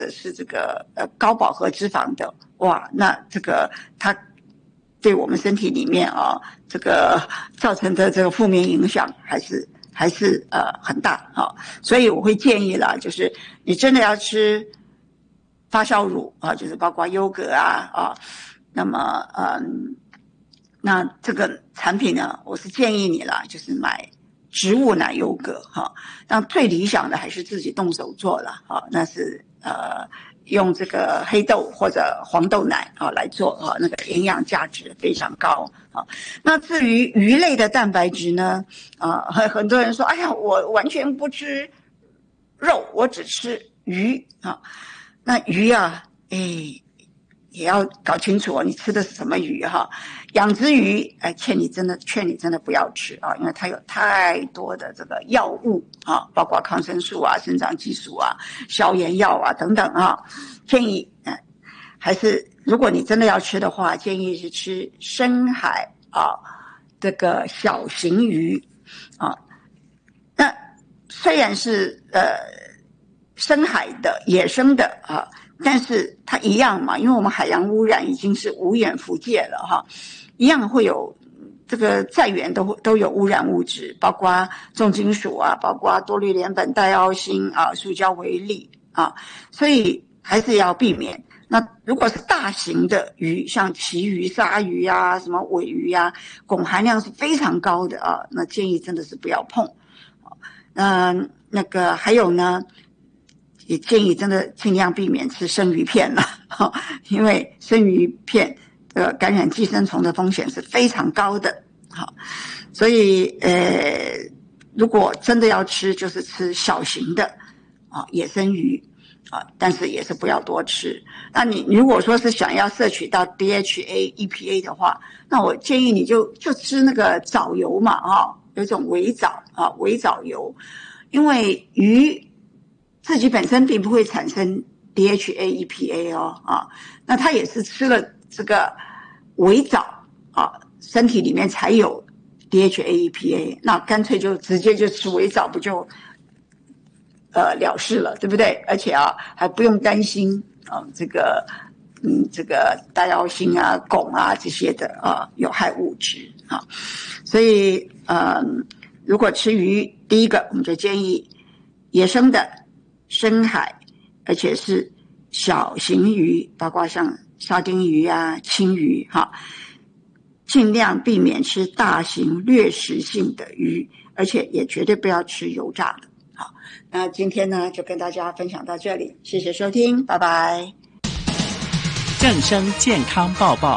是这个高饱和脂肪的，哇，那这个它对我们身体里面这个造成的这个负面影响还是很大所以我会建议啦，就是你真的要吃发酵乳就是包括优格那么那这个产品呢，我是建议你啦，就是买植物奶优格但最理想的还是自己动手做了那是用这个黑豆或者黄豆奶来做那个营养价值非常高那至于鱼类的蛋白质呢很多人说哎呀我完全不吃肉，我只吃鱼那鱼也要搞清楚你吃的是什么鱼养殖鱼劝你真的不要吃因为它有太多的这个药物包括抗生素生长激素消炎药等等建议还是如果你真的要吃的话，建议是吃深海这个小型鱼那虽然是深海的野生的但是它一样嘛，因为我们海洋污染已经是无远弗届了一样会有这个在源都有污染物质，包括重金属包括多氯联苯、戴奥辛塑胶微粒所以还是要避免。那如果是大型的鱼，像旗鱼、鲨鱼什么尾鱼汞含量是非常高的那建议真的是不要碰。那个还有呢，也建议真的尽量避免吃生鱼片了因为生鱼片感染寄生虫的风险是非常高的所以如果真的要吃，就是吃小型的野生鱼但是也是不要多吃。那你如果说是想要摄取到 DHA EPA 的话，那我建议你就吃那个藻油嘛有一种微藻微藻油，因为鱼自己本身并不会产生 DHA EPA 那它也是吃了这个微藻身体里面才有 DHA EPA， 那干脆就直接就吃微藻不就了事了，对不对？而且还不用担心这个戴奥辛汞这些的有害物质所以如果吃鱼，第一个我们就建议野生的深海，而且是小型鱼，包括像沙丁鱼青鱼尽量避免吃大型掠食性的鱼，而且也绝对不要吃油炸的。好，那今天呢就跟大家分享到这里，谢谢收听，拜拜。 正声健康报报。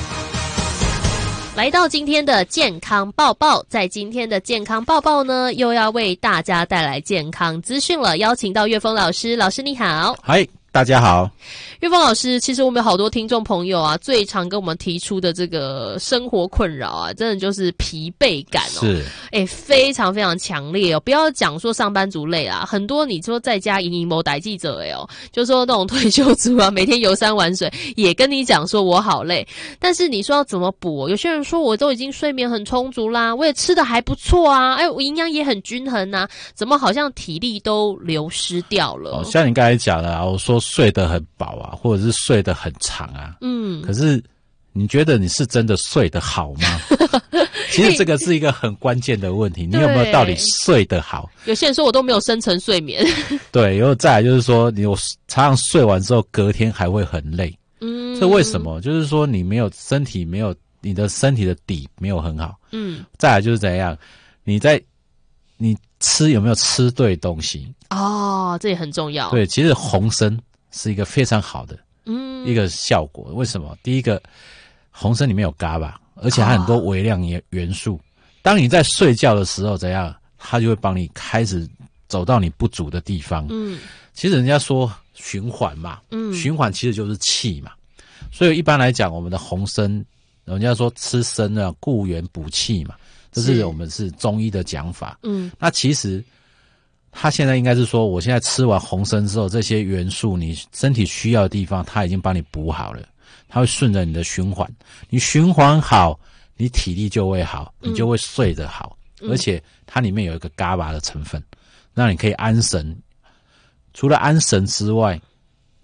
来到今天的健康报报，在今天的健康报报呢，又要为大家带来健康资讯了，邀请到岳峰老师，老师你好。 嗨，大家好。 岳峰老师，其实我们有好多听众朋友最常跟我们提出的这个生活困扰真的就是疲惫感是非常非常强烈不要讲说上班族累很多你说在家营某代记者就说那种退休族每天游山玩水也跟你讲说我好累，但是你说要怎么补有些人说我都已经睡眠很充足啦，我也吃得还不错我营养也很均衡怎么好像体力都流失掉了像你刚才讲的我说睡得很饱或者是睡得很长可是你觉得你是真的睡得好吗？其实这个是一个很关键的问题，你有没有到底睡得好？ 有些人说我都没有深层睡眠对，然后再来就是说你常常睡完之后隔天还会很累这为什么？就是说你没有你的身体的底没有很好再来就是怎样你吃有没有吃对东西这也很重要。 对，其实红参是一个非常好的一个效果。为什么？第一个，红参里面有GABA，而且它很多微量元素。当你在睡觉的时候怎样，它就会帮你开始走到你不足的地方。其实人家说循环嘛，循环其实就是气嘛。所以一般来讲，我们的红参，人家说吃参固元补气嘛，这是我们是中医的讲法。那其实他现在应该是说，我现在吃完红参之后，这些元素你身体需要的地方，它已经帮你补好了，它会顺着你的循环，你循环好，你体力就会好，你就会睡得好，而且它里面有一个GABA的成分，让你可以安神。除了安神之外，